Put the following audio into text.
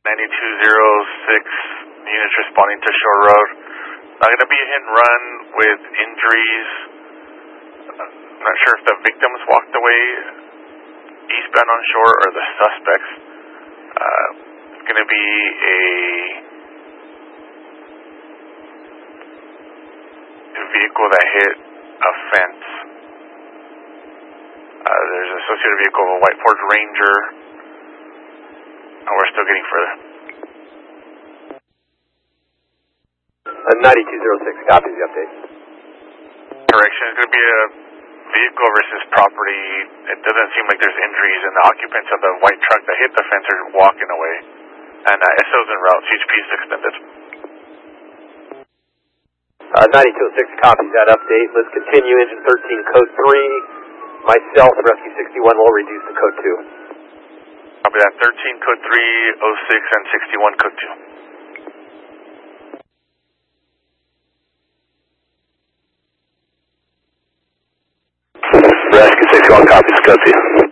9206 units responding to Shore Road. Going to be a hit and run with injuries. I'm not sure if the victims walked away eastbound on Shore or the suspects. It's going to be a vehicle that hit a fence. There's an associated vehicle of a white Ford Ranger, and we're still getting further. 9206, copies the update. Correction, it's going to be a vehicle versus property. It doesn't seem like there's injuries, and the occupants of the white truck that hit the fence are walking away. And SO's en route, CHP is extended. 9206 copies that update. Let's continue. Engine 13, code 3. Myself and Rescue 61 will reduce to code 2. Copy that. 13, code 3, 06, and 61, code 2. Rescue 61 copies, code 2.